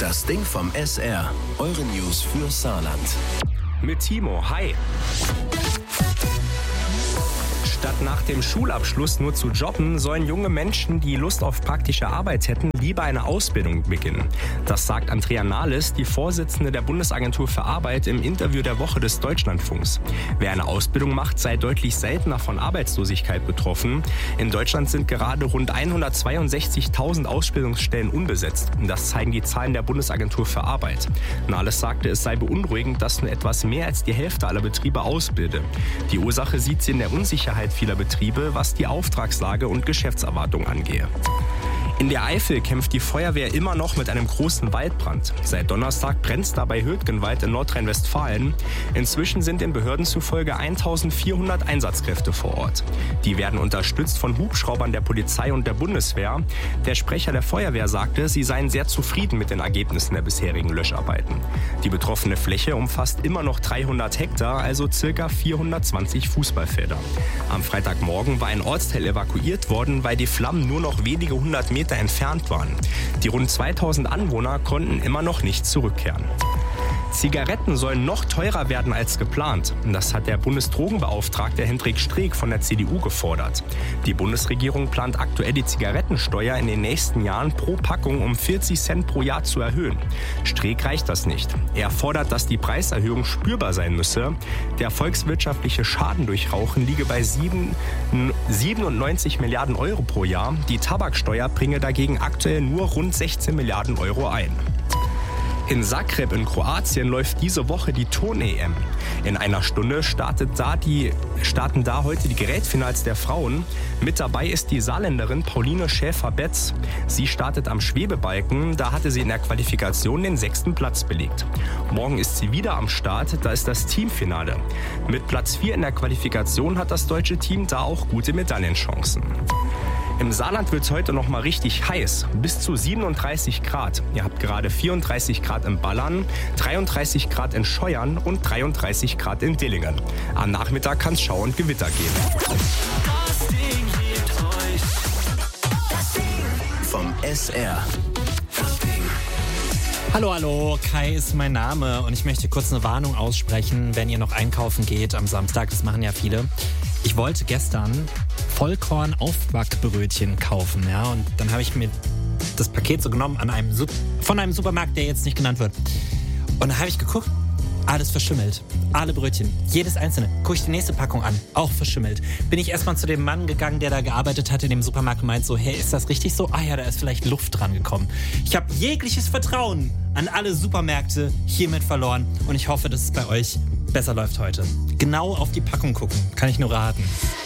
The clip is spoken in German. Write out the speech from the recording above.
Das Ding vom SR. Eure News für Saarland. Mit Timo, hi. Statt nach dem Schulabschluss nur zu jobben, sollen junge Menschen, die Lust auf praktische Arbeit hätten, lieber eine Ausbildung beginnen. Das sagt Andrea Nahles, die Vorsitzende der Bundesagentur für Arbeit, im Interview der Woche des Deutschlandfunks. Wer eine Ausbildung macht, sei deutlich seltener von Arbeitslosigkeit betroffen. In Deutschland sind gerade rund 162.000 Ausbildungsstellen unbesetzt. Das zeigen die Zahlen der Bundesagentur für Arbeit. Nahles sagte, es sei beunruhigend, dass nur etwas mehr als die Hälfte aller Betriebe ausbilde. Die Ursache sieht sie in der Unsicherheit vieler Betriebe, was die Auftragslage und Geschäftserwartung angehe. In der Eifel kämpft die Feuerwehr immer noch mit einem großen Waldbrand. Seit Donnerstag brennt es dabei Hürtgenwald in Nordrhein-Westfalen. Inzwischen sind den Behörden zufolge 1400 Einsatzkräfte vor Ort. Die werden unterstützt von Hubschraubern der Polizei und der Bundeswehr. Der Sprecher der Feuerwehr sagte, sie seien sehr zufrieden mit den Ergebnissen der bisherigen Löscharbeiten. Die betroffene Fläche umfasst immer noch 300 Hektar, also ca. 420 Fußballfelder. Am Freitagmorgen war ein Ortsteil evakuiert worden, weil die Flammen nur noch wenige 100 Meter entfernt waren. Die rund 2000 Anwohner konnten immer noch nicht zurückkehren. Zigaretten sollen noch teurer werden als geplant. Das hat der Bundesdrogenbeauftragte Hendrik Streeck von der CDU gefordert. Die Bundesregierung plant aktuell die Zigarettensteuer in den nächsten Jahren pro Packung um 40 Cent pro Jahr zu erhöhen. Streeck reicht das nicht. Er fordert, dass die Preiserhöhung spürbar sein müsse. Der volkswirtschaftliche Schaden durch Rauchen liege bei 97 Milliarden Euro pro Jahr. Die Tabaksteuer bringe dagegen aktuell nur rund 16 Milliarden Euro ein. In Zagreb in Kroatien läuft diese Woche die Turn-EM. In einer Stunde starten da heute die Gerätfinals der Frauen. Mit dabei ist die Saarländerin Pauline Schäfer-Betz. Sie startet am Schwebebalken, da hatte sie in der Qualifikation den 6. Platz belegt. Morgen ist sie wieder am Start, da ist das Teamfinale. Mit Platz 4 in der Qualifikation hat das deutsche Team da auch gute Medaillenchancen. Im Saarland wird es heute noch mal richtig heiß, bis zu 37 Grad. Ihr habt gerade 34 Grad in Ballern, 33 Grad in Scheuern und 33 Grad in Dillingen. Am Nachmittag kann es Schau und Gewitter geben. Das Ding hebt euch. Das Ding vom SR. Das Ding. Hallo, Kai ist mein Name und ich möchte kurz eine Warnung aussprechen, wenn ihr noch einkaufen geht am Samstag, das machen ja viele. Ich wollte gestern Vollkorn-Aufbackbrötchen kaufen, ja, und dann habe ich mir das Paket so genommen von einem Supermarkt, der jetzt nicht genannt wird. Und dann habe ich geguckt, alles verschimmelt. Alle Brötchen, jedes einzelne. Gucke ich die nächste Packung an, auch verschimmelt. Bin ich erstmal zu dem Mann gegangen, der da gearbeitet hat in dem Supermarkt und meint so, hey, ist das richtig so? Ah ja, da ist vielleicht Luft dran gekommen. Ich habe jegliches Vertrauen an alle Supermärkte hiermit verloren und ich hoffe, dass es bei euch besser läuft heute. Genau auf die Packung gucken, kann ich nur raten.